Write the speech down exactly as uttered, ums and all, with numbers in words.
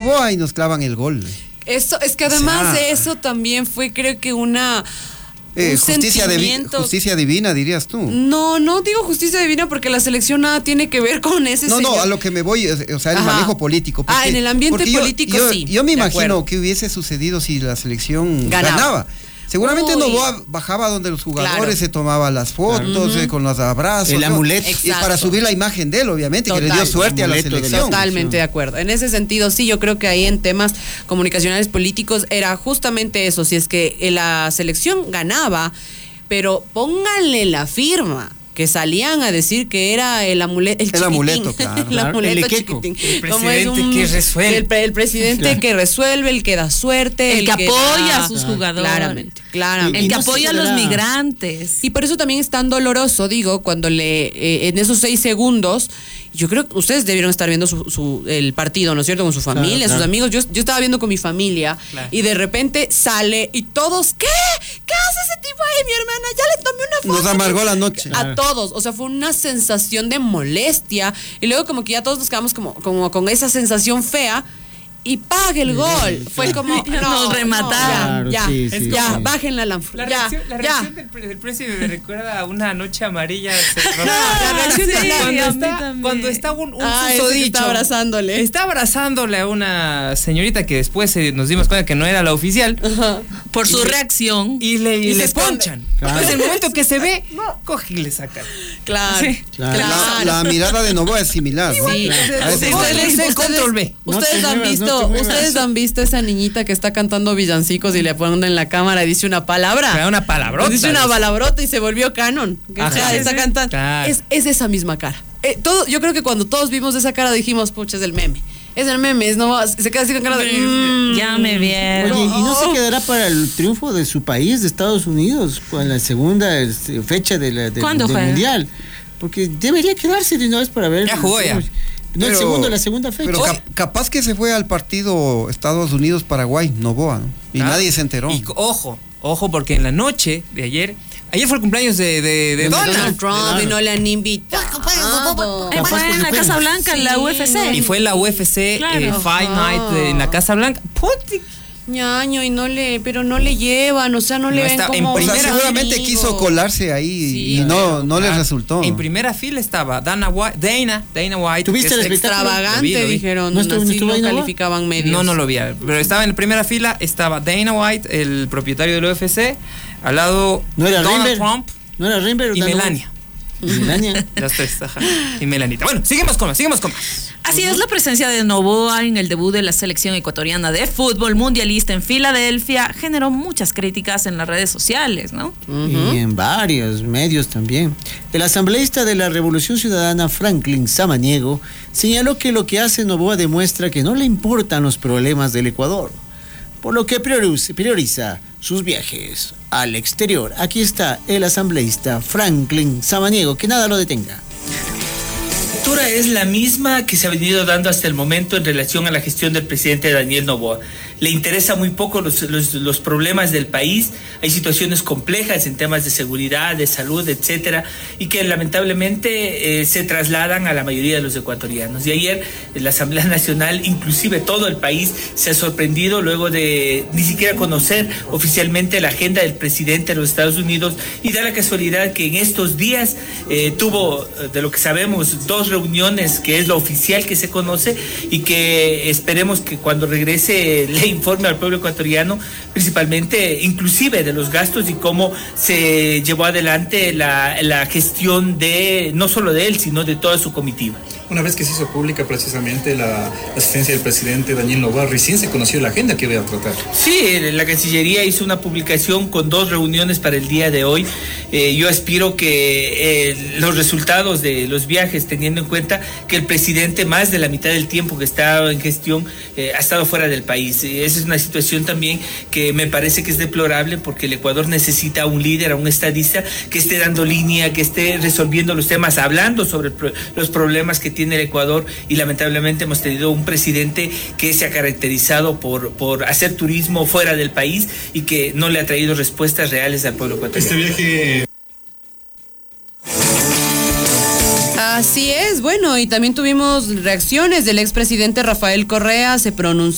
Noboa y nos clavan el gol. Eso, es que además o sea, de eso también fue, creo que una... Eh, justicia, divi justicia divina, dirías tú. No, no digo justicia divina porque la selección nada tiene que ver con ese No, señor. no, a lo que me voy, o sea, el Ajá. manejo político. Porque, ah, en el ambiente político yo, yo, sí. Yo me imagino acuerdo. que hubiese sucedido si la selección ganaba. ganaba. Seguramente Uy. Noboa bajaba donde los jugadores, Claro. se tomaba las fotos, Claro. eh, con los abrazos. El ¿no? amuleto. Y para subir la imagen de él, obviamente, Total. que le dio suerte a la Amuleto de la selección. Totalmente de acuerdo. En ese sentido, sí, yo creo que ahí en temas comunicacionales políticos era justamente eso. Si es que la selección ganaba, pero pónganle la firma, que salían a decir que era el amuleto, el, El amuleto, claro. el amuleto El equeco. chiquitín. El Como es presidente que resuelve. El, el presidente Claro. que resuelve, el que da suerte, El que apoya da- a sus jugadores. Claramente, claramente. El Y que no se apoya a los quedará- migrantes. Y por eso también es tan doloroso, digo, cuando le, eh, en esos seis segundos, yo creo que ustedes debieron estar viendo su, su- el partido, ¿no es cierto? Con su familia, Claro, sus claro. amigos. Yo, yo estaba viendo con mi familia Claro. y de repente sale y todos, ¿qué? ¿Qué hace ese tipo ahí, mi hermana? Ya le tomé una foto. Nos amargó la noche. A todos, o sea, fue una sensación de molestia y luego como que ya todos nos quedamos como, como con esa sensación fea. Y pague el gol. Fue como. Nos no, remataron. no, ya, Claro, sí, ya, sí, ya, sí. bajen la lámpara. La Ya, reacción, la ya. reacción del, pre- del precio me recuerda a una noche amarilla. No, la reacción de Sí, la- a cuando, mí está, también. cuando está un, un Ah, ese que susodicho. está abrazándole. Está abrazándole a una señorita que después eh, nos dimos cuenta que no era la oficial. Por su Y- reacción. Y le, y Y le se esconde. ponchan. Claro. Entonces, el momento que se ve, coge y le sacan. Claro, Sí, claro. claro. La, la mirada de Noboa es similar, ¿no? Sí. A ese Sí, punto. ustedes, Ustedes- ustedes- control B. No ustedes te han muevas, visto, no te muevas. ustedes han visto esa niñita que está cantando villancicos y le ponen en la cámara y dice una palabra. Claro, una palabrota. Dice una palabrota y se volvió canon. Que Ajá. ya Sí, está sí. cantando. Claro. Es, es esa misma cara. Eh, todo, yo creo que cuando todos vimos esa cara dijimos, pucha, es el meme. Es el meme, es no, se queda así con cara de. mm. Ya me vieron. Oye, ¿y no se quedará para el triunfo de su país, de Estados Unidos, con la segunda este, fecha de la, de- ¿Cuándo del juega? Mundial? Porque debería quedarse de una vez para ver. Ya jugó, ya. No, el Pero- segundo, la segunda fecha. Pero cap- capaz que se fue al partido Estados Unidos-Paraguay, Noboa, ¿no? Y Ah, nadie se enteró. Y co- ojo, ojo, porque en la noche de ayer, ayer fue el cumpleaños de, de, de De Donald. Donald Trump Claro. y no le han invitado. Eh, Capaz fue en porque la fue. Casa Blanca, en la Sí. U F C. Y fue en la U F C Claro. eh, Fight Ajá. Night de- en la Casa Blanca. Puti. Ñaño, y no le, pero no le llevan, o sea, no, le No ven está- como en O sea, primera- seguramente amigo. quiso colarse ahí Sí, y no, Pero, no les ah, resultó. En primera fila estaba Dana White, Dana, Dana White. ¿Tuviste que es el espectáculo? Extravagante, Lo vi, lo vi. dijeron. ¿No estuvo- no así estuvo lo ahí, no? calificaban medios. No, no lo vi, pero estaba en primera fila, estaba Dana White, el propietario del U F C, al lado ¿No era Donald Rimber? Trump ¿No era Rimber? y Dando- Melania. Y Melania. Las tres, ajá. Y Melanita. Bueno, seguimos con más, seguimos con más. Así es la presencia de Noboa en el debut de la selección ecuatoriana de fútbol mundialista en Filadelfia generó muchas críticas en las redes sociales, ¿no? Y en varios medios también. El asambleísta de la Revolución Ciudadana, Franklin Samaniego, señaló que lo que hace Noboa demuestra que no le importan los problemas del Ecuador, por lo que prioriza, prioriza sus viajes al exterior. Aquí está el asambleísta Franklin Samaniego, que nada lo detenga. La postura es la misma que se ha venido dando hasta el momento en relación a la gestión del presidente Daniel Noboa. Le interesa muy poco los, los, los problemas del país, hay situaciones complejas en temas de seguridad, de salud, etcétera, y que lamentablemente eh, se trasladan a la mayoría de los ecuatorianos. Y ayer en la Asamblea Nacional, inclusive todo el país se ha sorprendido luego de ni siquiera conocer oficialmente la agenda del presidente de los Estados Unidos, y da la casualidad que en estos días eh, tuvo, de lo que sabemos, dos reuniones, que es lo oficial que se conoce, y que esperemos que cuando regrese le informe al pueblo ecuatoriano, principalmente, inclusive de los gastos y cómo se llevó adelante la, la gestión de, no solo de él, sino de toda su comitiva. Una vez que se hizo pública precisamente la asistencia del presidente Daniel Noboa, recién se conoció la agenda que iba a tratar. Sí, la Cancillería hizo una publicación con dos reuniones para el día de hoy. Eh, yo aspiro que eh, los resultados de los viajes, teniendo en cuenta que el presidente más de la mitad del tiempo que está en gestión eh, ha estado fuera del país. Eh, esa es una situación también que me parece que es deplorable, porque el Ecuador necesita a un líder, a un estadista que esté dando línea, que esté resolviendo los temas, hablando sobre pro- los problemas que tiene el Ecuador, y lamentablemente hemos tenido un presidente que se ha caracterizado por, por hacer turismo fuera del país y que no le ha traído respuestas reales al pueblo ecuatoriano. Este viaje... Así es, bueno, y también tuvimos reacciones del expresidente Rafael Correa, se pronunció